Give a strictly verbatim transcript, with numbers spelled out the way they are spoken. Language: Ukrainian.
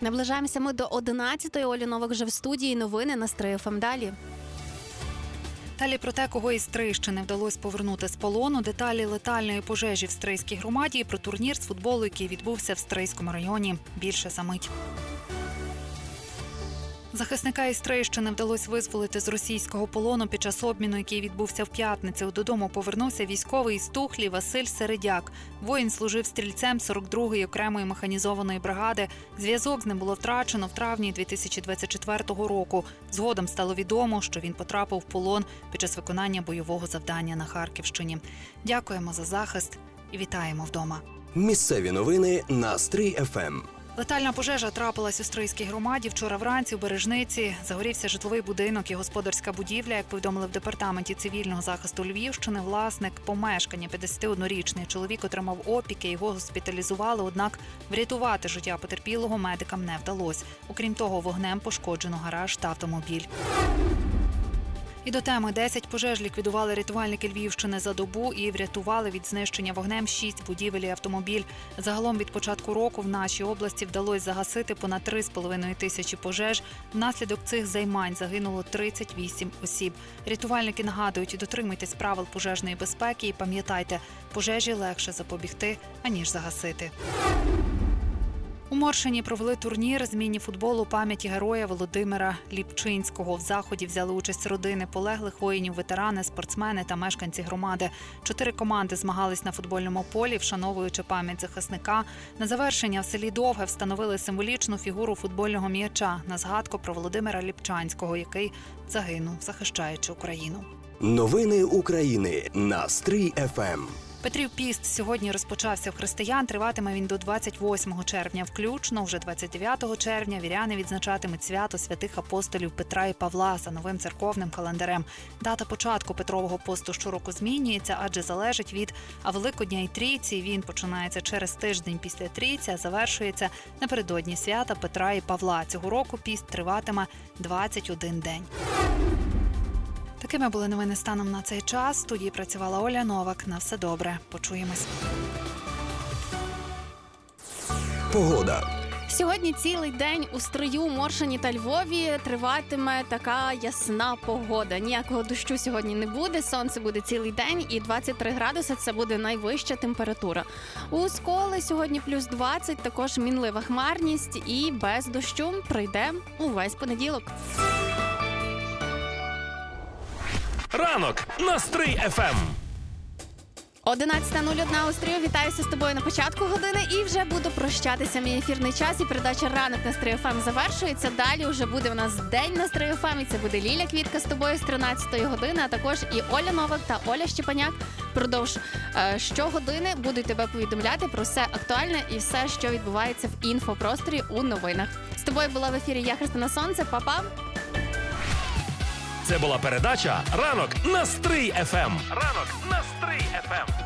Наближаємося ми до одинадцятої. Оля Новак вже в студії. Новини на Стрий еф ем далі. Далі про те, кого із Стрийщини вдалося повернути з полону, деталі летальної пожежі в Стрийській громаді і про турнір з футболу, який відбувся в Стрийському районі. Більше за мить. Захисника із Стрийщини вдалося визволити з російського полону під час обміну, який відбувся в п'ятницю. Додому повернувся військовий із Тухлі Василь Середяк. Воїн служив стрільцем сорок другої окремої механізованої бригади. Зв'язок з ним було втрачено в травні дві тисячі двадцять четвертого року. Згодом стало відомо, що він потрапив в полон під час виконання бойового завдання на Харківщині. Дякуємо за захист і вітаємо вдома. Місцеві новини на Стрий еф ем. Летальна пожежа трапилась у Стрийській громаді. Вчора вранці у Бережниці загорівся житловий будинок і господарська будівля. Як повідомили в департаменті цивільного захисту Львівщини, власник помешкання, п'ятдесятиоднорічний чоловік, отримав опіки, його госпіталізували, однак врятувати життя потерпілого медикам не вдалося. Окрім того, вогнем пошкоджено гараж та автомобіль. І до теми. десять пожеж ліквідували рятувальники Львівщини за добу і врятували від знищення вогнем шість будівель і автомобіль. Загалом від початку року в нашій області вдалося загасити понад три з половиною тисячі пожеж. Внаслідок цих займань загинуло тридцять вісім осіб. Рятувальники нагадують, дотримуйтесь правил пожежної безпеки і пам'ятайте, пожежі легше запобігти, аніж загасити. У Моршині провели турнір з міні-футболу пам'яті героя Володимира Ліпчинського. В заході взяли участь родини полеглих воїнів, ветерани, спортсмени та мешканці громади. Чотири команди змагались на футбольному полі, вшановуючи пам'ять захисника. На завершення в селі Довге встановили символічну фігуру футбольного м'яча на згадку про Володимира Ліпчанського, який загинув, захищаючи Україну. Новини України на Стрий еф ем. Петрів піст сьогодні розпочався в християн. Триватиме він до двадцять восьмого червня включно. Вже двадцять дев'ятого червня віряни відзначатимуть свято святих апостолів Петра і Павла за новим церковним календарем. Дата початку Петрового посту щороку змінюється, адже залежить від Великодня і Трійці. Він починається через тиждень після Трійці, а завершується напередодні свята Петра і Павла. Цього року піст триватиме двадцять один день. Такими були новини станом на цей час. В студії працювала Оля Новак. На все добре. Почуємось. Погода. Сьогодні цілий день у Стрию, Моршині та Львові триватиме така ясна погода. Ніякого дощу сьогодні не буде, сонце буде цілий день і двадцять три градуси – це буде найвища температура. У Сколи сьогодні плюс двадцять, також мінлива хмарність і без дощу прийде увесь понеділок. Ранок на Стрий еф ем. одинадцята нуль одна у Стрию. Вітаюся з тобою на початку години і вже буду прощатися. Мій ефірний час і передача «Ранок на Стрий еф ем» завершується. Далі вже буде у нас день на Стрий еф ем і це буде Ліля Квітка з тобою з тринадцятої години, а також і Оля Новак та Оля Щепаняк. Продовж е, щогодини будуть тебе повідомляти про все актуальне і все, що відбувається в інфопросторі у новинах. З тобою була в ефірі я, Христина Сонце. Па-па! Це була передача «Ранок на Стрий еф ем». Ранок на Стрий еф ем.